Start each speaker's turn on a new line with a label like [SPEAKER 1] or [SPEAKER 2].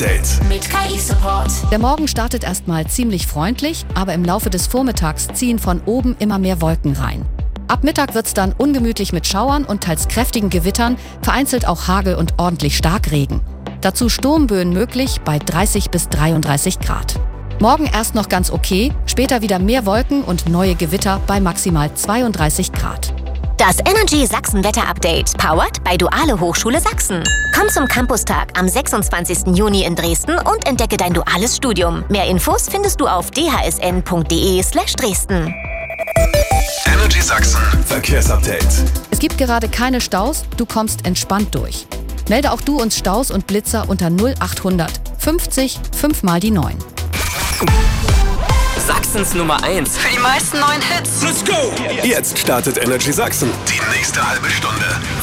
[SPEAKER 1] Mit KI-Support.
[SPEAKER 2] Der Morgen startet erstmal ziemlich freundlich, aber im Laufe des Vormittags ziehen von oben immer mehr Wolken rein. Ab Mittag wird's dann ungemütlich mit Schauern und teils kräftigen Gewittern, vereinzelt auch Hagel und ordentlich Starkregen. Dazu Sturmböen möglich bei 30 bis 33 Grad. Morgen erst noch ganz okay, später wieder mehr Wolken und neue Gewitter bei maximal 32 Grad.
[SPEAKER 3] Das Energy Sachsen Wetter-Update, powered by Duale Hochschule Sachsen. Komm zum Campustag am 26. Juni in Dresden und entdecke dein duales Studium. Mehr Infos findest du auf dhsn.de/Dresden.
[SPEAKER 4] Energy Sachsen Verkehrsupdate.
[SPEAKER 2] Es gibt gerade keine Staus, du kommst entspannt durch. Melde auch du uns Staus und Blitzer unter 0800 50 5 mal die 9.
[SPEAKER 5] Sachsens Nummer 1.
[SPEAKER 1] Für die meisten neuen Hits.
[SPEAKER 4] Let's go! Jetzt startet Energy Sachsen. Die nächste halbe Stunde.